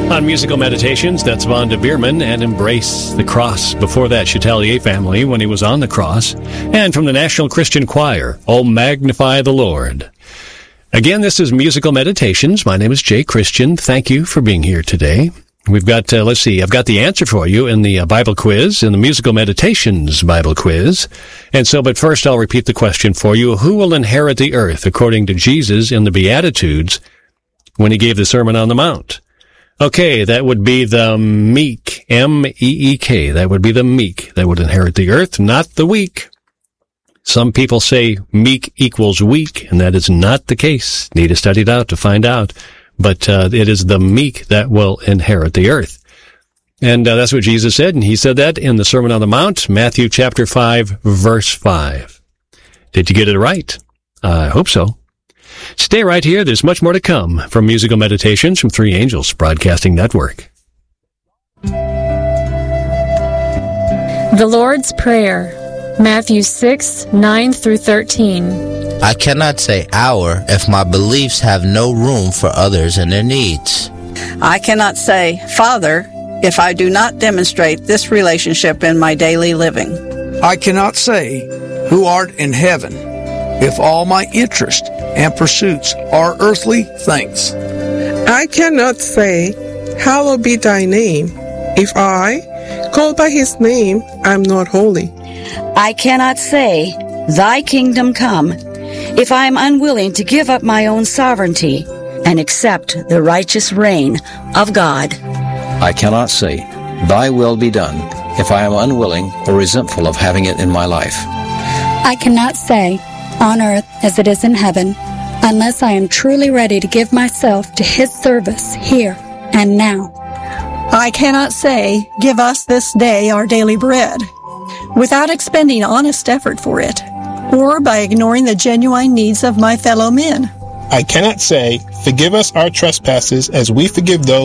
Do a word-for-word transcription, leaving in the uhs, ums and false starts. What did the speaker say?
On Musical Meditations, that's Vonda Bierman and Embrace the Cross. Before that, Chatelier Family, When He Was on the Cross. And from the National Christian Choir, Oh Magnify the Lord. Again, this is Musical Meditations. My name is Jay Christian. Thank you for being here today. We've got, uh, let's see, I've got the answer for you in the uh, Bible quiz, in the Musical Meditations Bible quiz. And so, but first I'll repeat the question for you. Who will inherit the earth according to Jesus in the Beatitudes when he gave the Sermon on the Mount? Okay, that would be the meek, M E E K. That would be the meek that would inherit the earth, not the weak. Some people say meek equals weak, and that is not the case. Need to study it out to find out. But uh, it is the meek that will inherit the earth. And uh, that's what Jesus said, and he said that in the Sermon on the Mount, Matthew chapter five, verse five. Did you get it right? I hope so. Stay right here. There's much more to come from Musical Meditations from Three Angels Broadcasting Network. The Lord's Prayer, Matthew six, nine through thirteen. I cannot say our if my beliefs have no room for others and their needs. I cannot say Father if I do not demonstrate this relationship in my daily living. I cannot say Who art in heaven if all my interests and pursuits are earthly things. I cannot say, Hallowed be thy name, if I, called by his name, am not holy. I cannot say, Thy kingdom come, if I am unwilling to give up my own sovereignty and accept the righteous reign of God. I cannot say, Thy will be done, if I am unwilling or resentful of having it in my life. I cannot say, on earth as it is in heaven, unless I am truly ready to give myself to His service here and now. I cannot say, give us this day our daily bread, without expending honest effort for it, or by ignoring the genuine needs of my fellow men. I cannot say, forgive us our trespasses as we forgive those